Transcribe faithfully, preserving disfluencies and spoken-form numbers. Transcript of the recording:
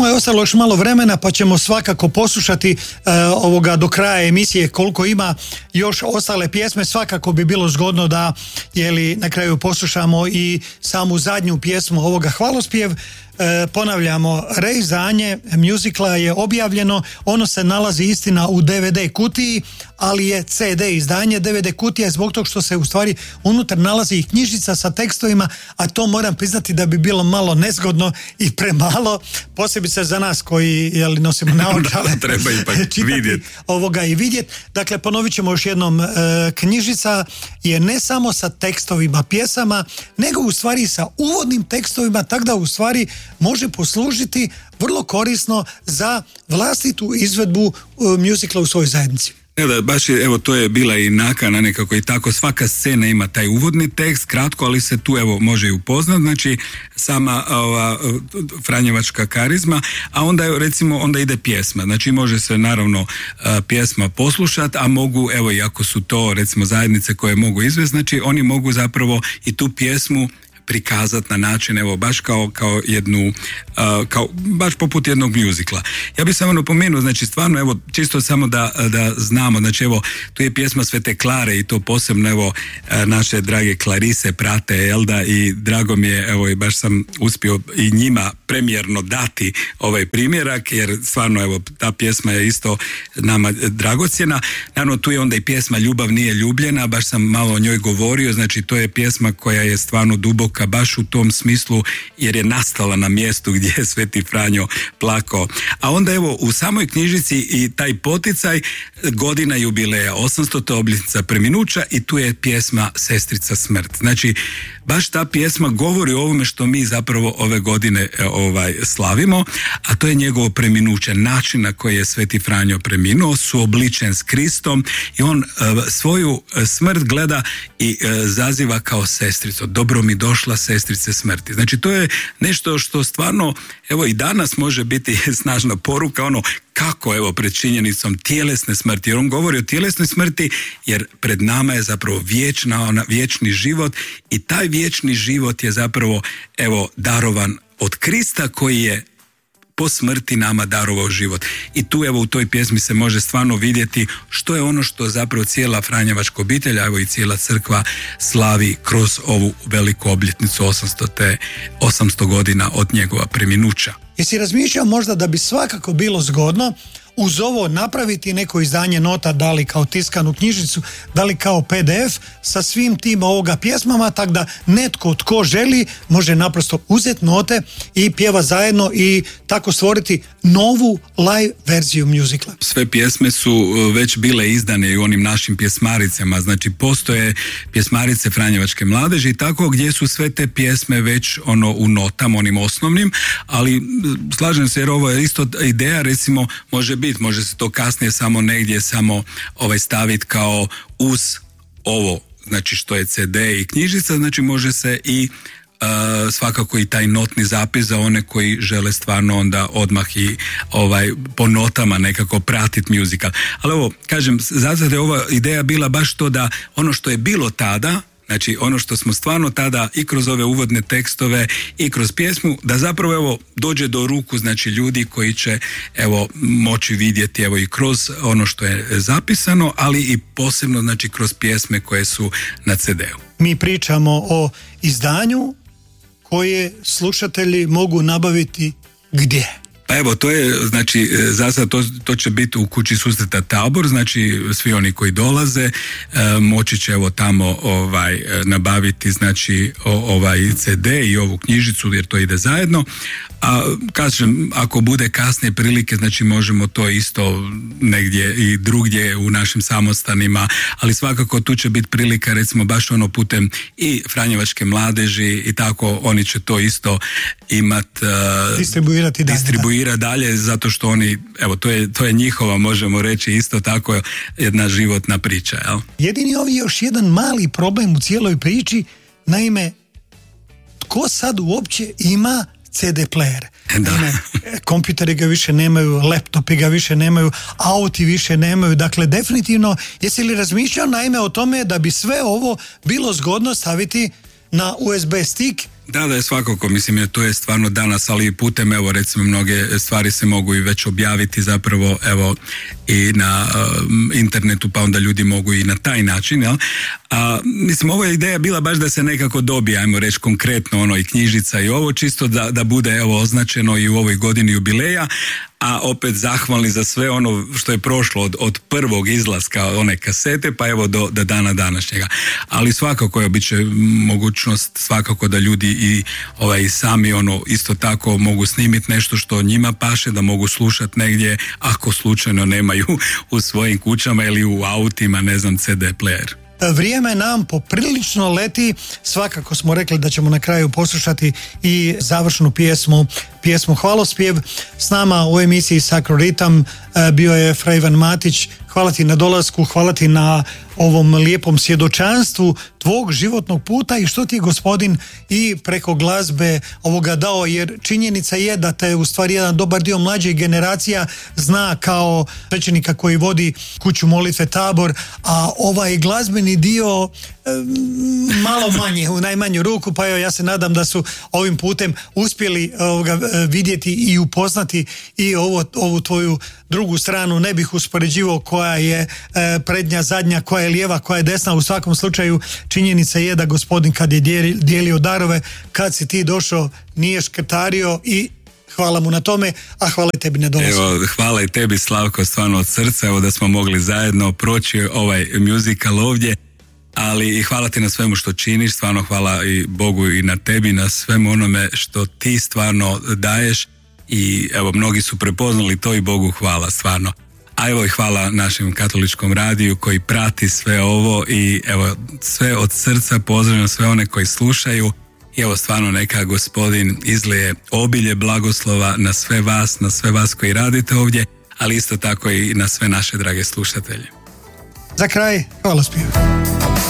Nama je ostalo još malo vremena, pa ćemo svakako poslušati uh, ovoga do kraja emisije koliko ima još ostale pjesme. Svakako bi bilo zgodno da jeli, na kraju poslušamo i samu zadnju pjesmu ovoga hvalospjev. E, ponavljamo, reizdanje muzikla je objavljeno, ono se nalazi istina u D V D kutiji, ali je C D izdanje. D V D kutija je zbog toga što se u stvari unutar nalazi i knjižica sa tekstovima, a to moram priznati da bi bilo malo nezgodno i premalo, posebice za nas koji jeli, nosimo naočale. Treba ipak vidjeti. Ovoga i vidjeti. Dakle, ponovit ćemo još jednom, e, knjižica je ne samo sa tekstovima pjesama, nego u stvari sa uvodnim tekstovima, tako da u stvari može poslužiti vrlo korisno za vlastitu izvedbu uh, muzikla u svojoj zajednici. Evo da, baš je, evo to je bila i nakana nekako i tako, svaka scena ima taj uvodni tekst, kratko, ali se tu evo može i upoznat, znači sama ova franjevačka karizma, a onda je recimo onda ide pjesma, znači može se naravno a, pjesma poslušati, a mogu, evo i ako su to recimo zajednice koje mogu izvesti, znači oni mogu zapravo i tu pjesmu prikazati na način, evo, baš kao, kao jednu, uh, kao, baš poput jednog muzikla. Ja bih samo napomenuo, znači stvarno, evo, čisto samo da, da znamo, znači evo, tu je pjesma Svete Klare i to posebno, evo, naše drage Klarise prate, Elda, i drago mi je, evo, i baš sam uspio i njima premijerno dati ovaj primjerak, jer stvarno, evo, ta pjesma je isto nama dragocjena. Naravno, tu je onda i pjesma Ljubav nije ljubljena, baš sam malo o njoj govorio, znači to je pjesma koja je stvarno duboka baš u tom smislu, jer je nastala na mjestu gdje je Sveti Franjo plakao. A onda evo u samoj knjižici i taj poticaj, godina jubileja, osamstota obljetnica preminuća, i tu je pjesma Sestrica smrt. Znači baš ta pjesma govori o ovome što mi zapravo ove godine ovaj, slavimo, a to je njegovo preminuće, način na koji je Sveti Franjo preminuo, suobličen s Kristom, i on uh, svoju smrt gleda i uh, zaziva kao sestrico. Dobro mi došla, sestrice smrti. Znači to je nešto što stvarno, evo i danas može biti snažna poruka, ono kako evo pred činjenicom tjelesne smrti, jer on govori o tjelesnoj smrti, jer pred nama je zapravo vječna, ona, vječni život, i taj vječni život je zapravo evo darovan od Krista koji je po smrti nama darovao život. I tu evo u toj pjesmi se može stvarno vidjeti što je ono što zapravo cijela franjevačka obitelj, evo i cijela crkva slavi kroz ovu veliku obljetnicu osamsto godina od njegova preminuća. Jesi razmišljao možda da bi svakako bilo zgodno uz ovo napraviti neko izdanje nota, da li kao tiskanu knjižicu, da li kao P D F sa svim tim ovoga pjesmama, tako da netko tko želi može naprosto uzeti note i pjeva zajedno i tako stvoriti novu live verziju muzikla. Sve pjesme su već bile izdane i u onim našim pjesmaricama, znači postoje pjesmarice Franjevačke mladeži i tako, gdje su sve te pjesme već ono u notama, onim osnovnim, ali slažem se jer ovo je isto ideja, recimo može biti, može se to kasnije samo negdje samo ovaj staviti kao uz ovo, znači što je C D i knjižica, znači može se i Uh, svakako i taj notni zapis za one koji žele stvarno onda odmah i ovaj po notama nekako pratiti muzikal. Ali ovo, kažem, zato je ova ideja bila baš to da ono što je bilo tada, znači ono što smo stvarno tada i kroz ove uvodne tekstove i kroz pjesmu, da zapravo evo dođe do ruku, znači ljudi koji će evo moći vidjeti evo i kroz ono što je zapisano, ali i posebno znači kroz pjesme koje su na C D-u. Mi pričamo o izdanju koje slušatelji mogu nabaviti gdje? Pa evo, to je, znači, za sad to, to će biti u kući susreta Tabor, znači svi oni koji dolaze e, moći će evo tamo ovaj nabaviti, znači o, ovaj C D i ovu knjižicu, jer to ide zajedno. A kažem, ako bude kasnije prilike, znači možemo to isto negdje i drugdje u našim samostanima, ali svakako tu će biti prilika, recimo baš ono putem i Franjevačke mladeži i tako, oni će to isto imat uh, distribuirati dalje, distribuira dalje, zato što oni, evo to je, to je njihova, možemo reći isto tako jedna životna priča, jel? Jedini ovi još jedan mali problem u cijeloj priči, naime, tko sad uopće ima C D player? Naime, kompjuteri ga više nemaju, laptopi ga više nemaju, auti više nemaju, dakle definitivno, jesi li razmišljao naime o tome da bi sve ovo bilo zgodno staviti na U S B stick Da, da je svakako, mislim, je, to je stvarno danas, ali putem, evo, recimo, mnoge stvari se mogu i već objaviti zapravo, evo, i na uh, internetu, pa onda ljudi mogu i na taj način, jel? A, mislim, ovo je ideja bila baš da se nekako dobije, ajmo reći, konkretno ono i knjižica i ovo, čisto da, da bude, evo, označeno i u ovoj godini jubileja, a opet zahvalni za sve ono što je prošlo od, od prvog izlaska one kasete pa evo do, do dana današnjega. Ali svakako je bit će mogućnost svakako da ljudi i ovaj, sami ono isto tako mogu snimiti nešto što njima paše, da mogu slušati negdje ako slučajno nemaju u svojim kućama ili u autima, ne znam, ce de player. Vrijeme nam poprilično leti, svakako smo rekli da ćemo na kraju poslušati i završnu pjesmu, pjesmu Hvalospjev. S nama u emisiji Sakroritam bio je Fra Ivan Matić. Hvala ti na dolasku, hvala ti na ovom lijepom svjedočanstvu tvog životnog puta i što ti je Gospodin i preko glazbe ovoga dao, jer činjenica je da te u stvari jedan dobar dio mlađih generacija zna kao svećenika koji vodi kuću molitve Tabor, a ovaj glazbeni dio malo manje, u najmanju ruku, pa evo ja se nadam da su ovim putem uspjeli ovoga, vidjeti i upoznati i ovo, ovu tvoju drugu stranu. Ne bih uspoređivao koja je e, prednja, zadnja, koja je lijeva, koja je desna. U svakom slučaju činjenica je da Gospodin kad je dijelio darove, kad si ti došao nije škrtario i hvala mu na tome, a hvala i tebi na dolasku. Evo, hvala i tebi, Slavko, stvarno od srca, evo da smo mogli zajedno proći ovaj musical ovdje. Ali i hvala ti na svemu što činiš, stvarno hvala i Bogu i na tebi, na svemu onome što ti stvarno daješ i evo mnogi su prepoznali to i Bogu hvala stvarno. A evo i hvala našem katoličkom radiju koji prati sve ovo i evo sve od srca pozdravljam sve one koji slušaju i evo stvarno neka Gospodin izlije obilje blagoslova na sve vas, na sve vas koji radite ovdje, ali isto tako i na sve naše drage slušatelje. Za kraj, hvalospjev.